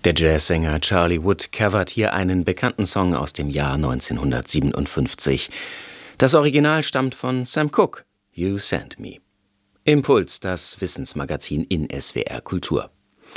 Der Jazzsänger Charlie Wood covert hier einen bekannten Song aus dem Jahr 1957. Das Original stammt von Sam Cooke, You Send Me. Impuls, das Wissensmagazin in SWR Kultur.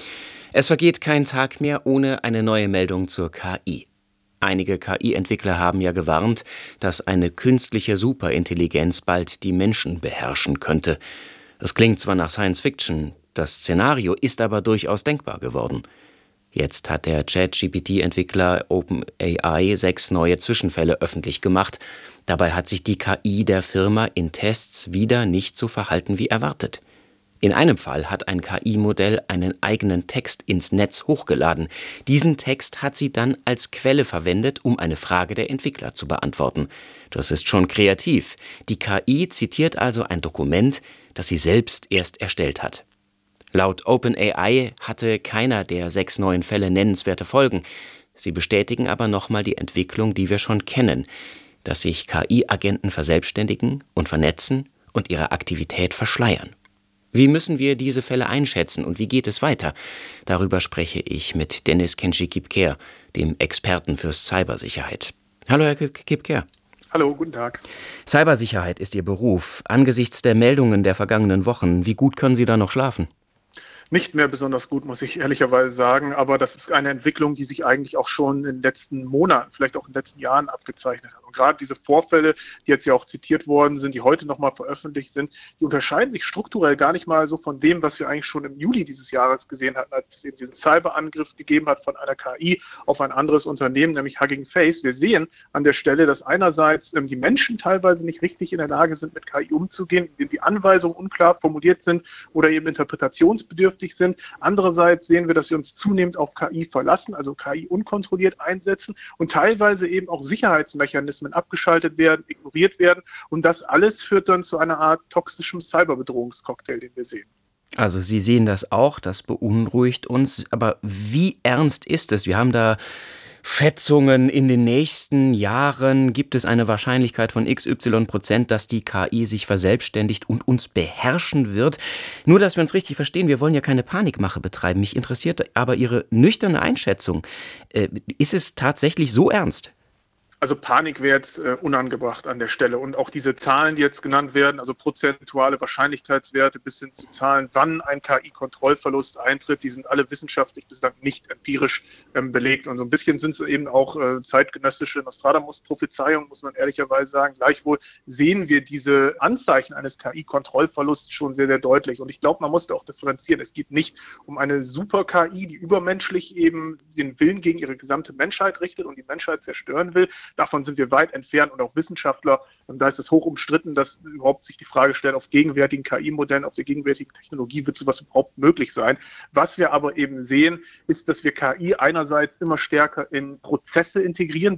Es vergeht kein Tag mehr ohne eine neue Meldung zur KI. Einige KI-Entwickler haben ja gewarnt, dass eine künstliche Superintelligenz bald die Menschen beherrschen könnte. Es klingt zwar nach Science Fiction, das Szenario ist aber durchaus denkbar geworden. Jetzt hat der ChatGPT-Entwickler OpenAI 6 neue Zwischenfälle öffentlich gemacht. Dabei hat sich die KI der Firma in Tests wieder nicht so verhalten wie erwartet. In einem Fall hat ein KI-Modell einen eigenen Text ins Netz hochgeladen. Diesen Text hat sie dann als Quelle verwendet, um eine Frage der Entwickler zu beantworten. Das ist schon kreativ. Die KI zitiert also ein Dokument, das sie selbst erst erstellt hat. Laut OpenAI hatte keiner der 6 neuen Fälle nennenswerte Folgen. Sie bestätigen aber nochmal die Entwicklung, die wir schon kennen, dass sich KI-Agenten verselbstständigen und vernetzen und ihre Aktivität verschleiern. Wie müssen wir diese Fälle einschätzen und wie geht es weiter? Darüber spreche ich mit Dennis Kenshi-Kipker, dem Experten für Cybersicherheit. Hallo, Herr Kipker. Hallo, guten Tag. Cybersicherheit ist Ihr Beruf. Angesichts der Meldungen der vergangenen Wochen, wie gut können Sie da noch schlafen? Nicht mehr besonders gut, muss ich ehrlicherweise sagen, aber das ist eine Entwicklung, die sich eigentlich auch schon in den letzten Monaten, vielleicht auch in den letzten Jahren abgezeichnet hat. Und gerade diese Vorfälle, die jetzt ja auch zitiert worden sind, die heute nochmal veröffentlicht sind, die unterscheiden sich strukturell gar nicht mal so von dem, was wir eigentlich schon im Juli dieses Jahres gesehen hatten, als es eben diesen Cyberangriff gegeben hat von einer KI auf ein anderes Unternehmen, nämlich Hugging Face. Wir sehen an der Stelle, dass einerseits die Menschen teilweise nicht richtig in der Lage sind, mit KI umzugehen, indem die Anweisungen unklar formuliert sind oder eben interpretationsbedürftig sind. Andererseits sehen wir, dass wir uns zunehmend auf KI verlassen, also KI unkontrolliert einsetzen und teilweise eben auch Sicherheitsmechanismen abgeschaltet werden, ignoriert werden. Und das alles führt dann zu einer Art toxischem Cyberbedrohungscocktail, den wir sehen. Also Sie sehen das auch, das beunruhigt uns. Aber wie ernst ist es? Wir haben da Schätzungen, in den nächsten Jahren gibt es eine Wahrscheinlichkeit von XY%, dass die KI sich verselbstständigt und uns beherrschen wird. Nur, dass wir uns richtig verstehen, wir wollen ja keine Panikmache betreiben. Mich interessiert aber Ihre nüchterne Einschätzung. Ist es tatsächlich so ernst? Also Panik wäre jetzt unangebracht an der Stelle. Und auch diese Zahlen, die jetzt genannt werden, also prozentuale Wahrscheinlichkeitswerte bis hin zu Zahlen, wann ein KI-Kontrollverlust eintritt, die sind alle wissenschaftlich bislang nicht empirisch belegt. Und so ein bisschen sind es eben auch zeitgenössische Nostradamus-Prophezeiungen, muss man ehrlicherweise sagen. Gleichwohl sehen wir diese Anzeichen eines KI-Kontrollverlusts schon sehr, sehr deutlich. Und ich glaube, man muss da auch differenzieren. Es geht nicht um eine Super-KI, die übermenschlich eben den Willen gegen ihre gesamte Menschheit richtet und die Menschheit zerstören will. Davon sind wir weit entfernt und auch Wissenschaftler, und da ist es hoch umstritten, dass überhaupt sich die Frage stellt, auf gegenwärtigen KI-Modellen, auf der gegenwärtigen Technologie wird sowas überhaupt möglich sein. Was wir aber eben sehen, ist, dass wir KI einerseits immer stärker in Prozesse integrieren,